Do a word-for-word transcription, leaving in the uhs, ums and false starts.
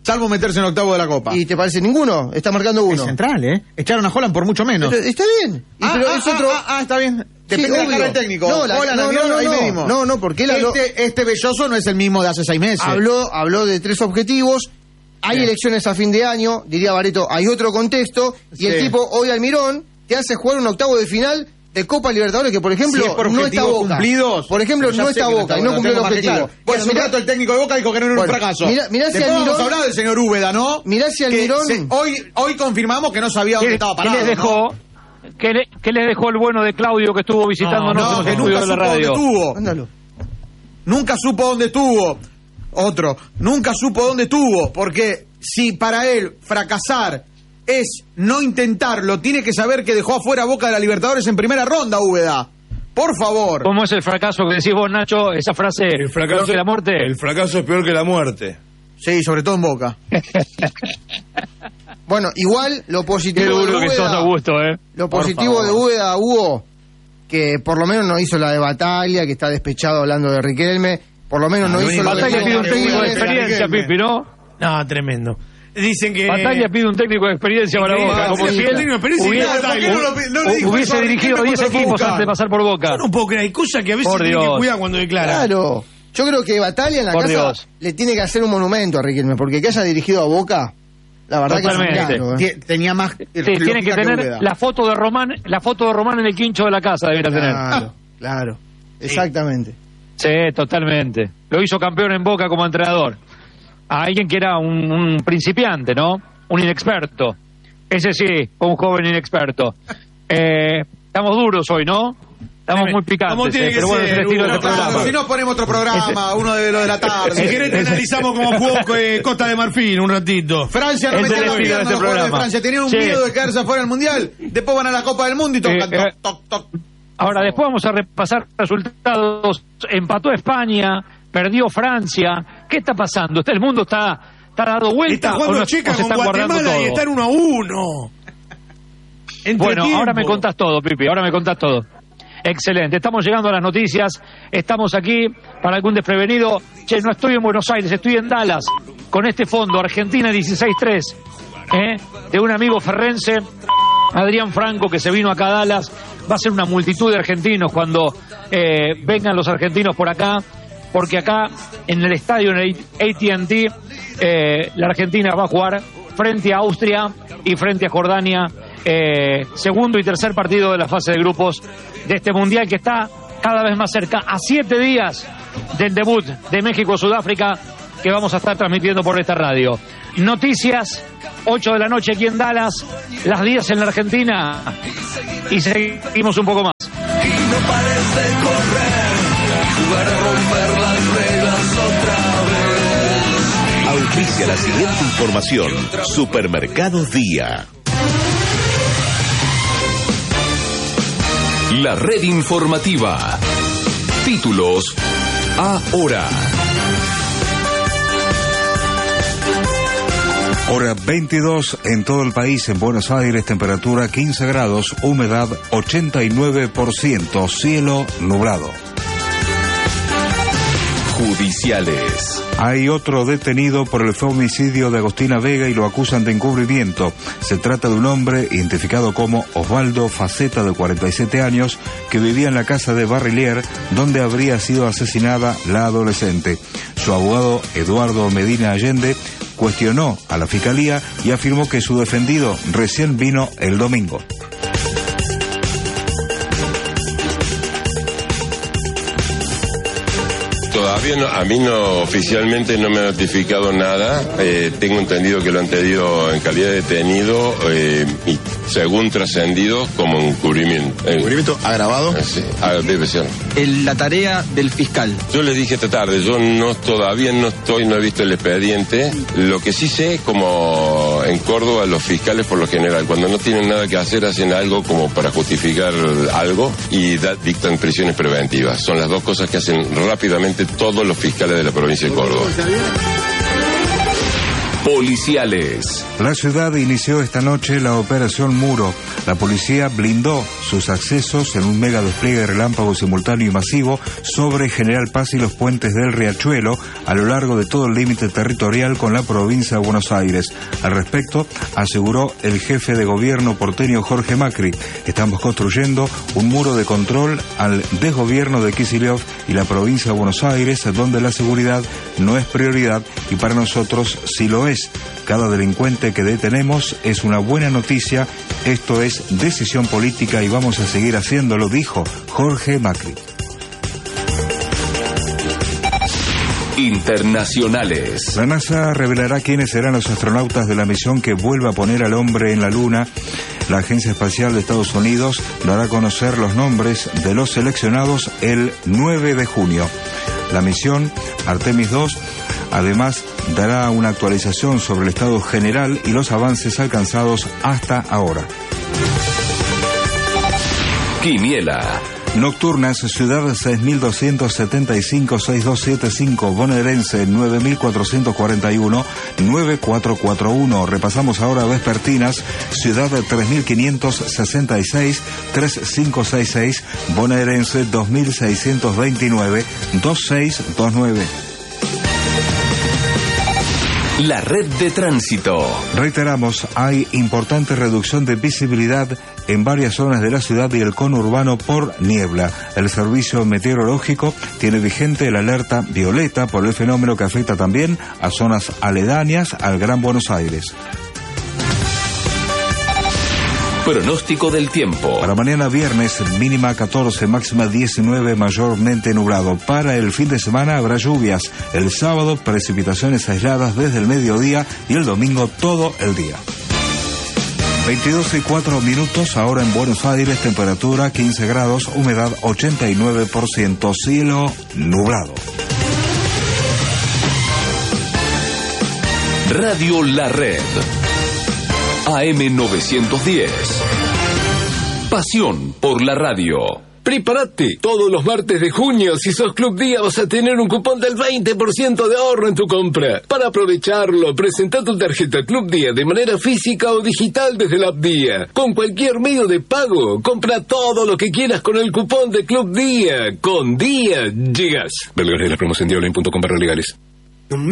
salvo meterse en octavo de la Copa. ¿Y te parece ninguno? Está marcando uno. Es central, ¿eh? Echaron a Holland por mucho menos. Pero está bien. Y Ah, pero ah, es otro... ah, ah, está bien. Depende Sí, de la obvio. cara del técnico. No, la- Holland, no, Almirón, no, ahí no, medimos. no, no, porque él habló- Este, este Belloso no es el mismo de hace seis meses. Habló, habló de tres objetivos. Hay Sí. elecciones a fin de año, diría Barreto, hay otro contexto. Y Sí. el tipo, hoy Almirón, te hace jugar un octavo de final de Copa Libertadores, que por ejemplo Si es por no está objetivos Boca. cumplidos, Por ejemplo, pero ya no sé está que no Boca está y no Boca, cumplió el tengo más que objetivo. claro. Bueno, hace un mirá- rato el técnico de Boca dijo que no era Bueno, un fracaso. mirá- mirá si Después vamos Almirón- a hablar del señor Úbeda, ¿no? Mirá si Que Almirón- se- hoy, hoy confirmamos que no sabía dónde ¿Qué, estaba qué parado. les dejó? ¿Qué, le- qué les dejó el bueno de Claudio que estuvo visitándonos No, en los que estudios nunca de la supo dónde radio? estuvo. Mándalo. Nunca supo dónde estuvo. Otro, nunca supo dónde estuvo, porque si para él fracasar es no intentarlo, tiene que saber que dejó afuera a Boca de la Libertadores en primera ronda, Úbeda. Por favor. ¿Cómo es el fracaso que decís vos, Nacho? Esa frase, El fracaso, peor que la muerte. El fracaso es peor que la muerte. Sí, sobre todo en Boca. Bueno, igual lo Qué positivo de duro que sos, Úbeda, Augusto, ¿eh? lo Por positivo favor. de Úbeda, Hugo, que por lo menos no hizo la de Bataglia, que está despechado hablando de Riquelme, por lo menos no, No, hizo la de Bataglia pide un Riquelme. técnico de experiencia, Riquelme. Pipi, ¿no? No, tremendo. Dicen que... Bataglia pide un técnico de experiencia para Increíble, Boca, como sí, si un él técnico de experiencia hubiese, y Bataglia. ¿Por qué no lo pi- no le dijo hubiese eso a dirigido Riquelme diez cuando fue equipos Boca? antes de pasar por Boca. Yo no puedo creer, hay cosas que a veces Por tiene que Dios. cuidar cuando declara. Claro. Yo creo que Bataglia en la Por casa Dios. le tiene que hacer un monumento a Riquelme, porque que haya dirigido a Boca, la verdad Totalmente. que es un milagro, ¿eh? Tie- Tenía más. Sí, tiene que tener la foto de Román, la foto de Román en el quincho de la casa debería tener. Claro, claro. Exactamente. Sí, totalmente. Lo hizo campeón en Boca como entrenador. A alguien que era un, un principiante, ¿no? Un inexperto. Ese sí, un joven inexperto. Eh, estamos duros hoy, ¿no? Estamos muy Como picantes, tiene eh, que pero bueno, ser, es el estilo Hugo. de este No, programa. Si no ponemos otro programa, uno de lo de la Si tarde. querés te analizamos cómo jugó eh, Costa de Marfil un ratito. Francia no Es metía el los estilo piernas de este los jugadores de programa. Francia. Tenían un Sí. miedo de quedarse afuera del Mundial. Después van a la Copa del Mundo y tocan Eh, eh. toc, toc, toc. Ahora, después vamos a repasar resultados. Empató España, perdió Francia. ¿Qué está pasando? ¿Este, ¿El mundo está, está dado vuelta? Está o jugando no- Checa o se con están guardando Guatemala y todo? está en uno a uno. Bueno, Entretiempo. ahora me contás todo, Pipi, ahora me contás todo. Excelente, estamos llegando a las noticias, estamos aquí para algún desprevenido. Che, no estoy en Buenos Aires, estoy en Dallas, con este fondo, Argentina dieciséis tres, ¿eh? de un amigo ferrense, Adrián Franco, que se vino acá a Dallas. Va a ser una multitud de argentinos cuando eh, vengan los argentinos por acá, porque acá en el estadio, en el A T and T, eh, la Argentina va a jugar frente a Austria y frente a Jordania, eh, segundo y tercer partido de la fase de grupos de este mundial que está cada vez más cerca, a siete días del debut de México-Sudáfrica, que vamos a estar transmitiendo por esta radio. Noticias, ocho de la noche aquí en Dallas, las diez en la Argentina, y seguimos un poco más. No pares de correr, jugar a romper las reglas otra vez. Auspicia la siguiente información. Supermercados Día. La red informativa. Títulos ahora. Hora veintidós en todo el país. En Buenos Aires, temperatura quince grados, humedad ochenta y nueve por ciento, cielo nublado. Judiciales. Hay otro detenido por el femicidio de Agostina Vega y lo acusan de encubrimiento. Se trata de un hombre identificado como Osvaldo Faceta, de cuarenta y siete años, que vivía en la casa de Barrilier, donde habría sido asesinada la adolescente. Su abogado, Eduardo Medina Allende, cuestionó a la fiscalía y afirmó que su defendido recién vino el domingo. Todavía no, a mí no, oficialmente no me ha notificado nada. Eh, tengo entendido que lo han tenido en calidad de detenido eh, y según trascendido como encubrimiento. Eh, ¿Encubrimiento agravado? eh, sí, ah, debe ser. El- la tarea del fiscal. Yo le dije esta tarde, yo no todavía no estoy, no he visto el expediente. Lo que sí sé, como en Córdoba los fiscales por lo general, cuando no tienen nada que hacer, hacen algo como para justificar algo y da- dictan prisiones preventivas. Son las dos cosas que hacen rápidamente todos los fiscales de la provincia de Córdoba. policiales. La ciudad inició esta noche la operación Muro. La policía blindó sus accesos en un mega despliegue relámpago simultáneo y masivo sobre General Paz y los puentes del Riachuelo a lo largo de todo el límite territorial con la provincia de Buenos Aires. Al respecto, aseguró el jefe de gobierno porteño Jorge Macri: estamos construyendo un muro de control al desgobierno de Kicillof y la provincia de Buenos Aires, donde la seguridad no es prioridad y para nosotros sí lo es. Cada delincuente que detenemos es una buena noticia. Esto es decisión política y vamos a seguir haciéndolo, dijo Jorge Macri. Internacionales. La NASA revelará quiénes serán los astronautas de la misión que vuelva a poner al hombre en la Luna. La Agencia Espacial de Estados Unidos dará a conocer los nombres de los seleccionados el nueve de junio. La misión Artemis dos además dará una actualización sobre el estado general y los avances alcanzados hasta ahora. Quiniela. Nocturnas, Ciudad seis mil doscientos setenta y cinco, seis mil doscientos setenta y cinco, Bonaerense nueve mil cuatrocientos cuarenta y uno, nueve mil cuatrocientos cuarenta y uno. Repasamos ahora vespertinas, Ciudad tres mil quinientos sesenta y seis, tres mil quinientos sesenta y seis, Bonaerense dos mil seiscientos veintinueve, dos mil seiscientos veintinueve. La red de tránsito. Reiteramos, hay importante reducción de visibilidad en varias zonas de la ciudad y el conurbano por niebla. El servicio meteorológico tiene vigente la alerta violeta por el fenómeno que afecta también a zonas aledañas al Gran Buenos Aires. Pronóstico del tiempo. Para mañana viernes, mínima catorce, máxima diecinueve, mayormente nublado. Para el fin de semana habrá lluvias. El sábado, precipitaciones aisladas desde el mediodía y el domingo todo el día. veintidós y cuatro minutos, ahora en Buenos Aires, temperatura quince grados, humedad ochenta y nueve por ciento, cielo nublado. Radio La Red. A M novecientos diez. Pasión por la radio. Prepárate, todos los martes de junio, si sos Club Día, vas a tener un cupón del veinte por ciento de ahorro en tu compra. Para aprovecharlo, presenta tu tarjeta Club Día de manera física o digital desde la app Día. Con cualquier medio de pago, compra todo lo que quieras con el cupón de Club Día. Con Día llegas. Ver la promoción de online punto com barra legales.